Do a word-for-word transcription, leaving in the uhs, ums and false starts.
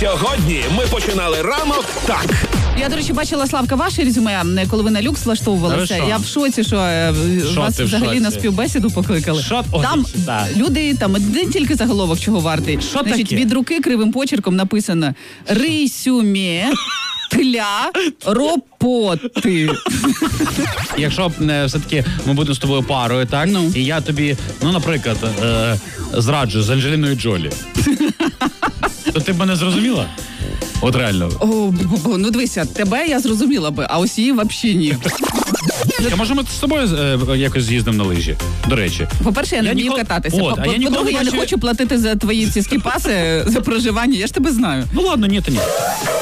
Сьогодні ми починали ранок так. Я, до речі, бачила, Славка, ваше резюме, коли ви на люкс влаштовувалися. Та ви Я в шоці, що е, Що вас ти в взагалі шоці? на співбесіду покликали. Що? Ой, Там так. люди, там один тільки заголовок чого вартий. Що Значить, таке? від руки кривим почерком написано «Резюме для роботи». Якщо е, все-таки ми будемо з тобою парою, так? Ну. І я тобі, ну, наприклад, е, зраджу з Анджеліною Джолі. То ти б мене зрозуміла? От реально. О, бу-бу-бу, ну дивися, тебе я зрозуміла би, а ось її взагалі ні. А може ми з тобою е, якось з'їздимо на лижі? До речі. По-перше, я не Я вмію ніколи- кататися. От, а я ніколи По-друге, не я не бачив- хочу платити за твої ці скіпаси, за проживання, я ж тебе знаю. Ну ладно, ні, то ні.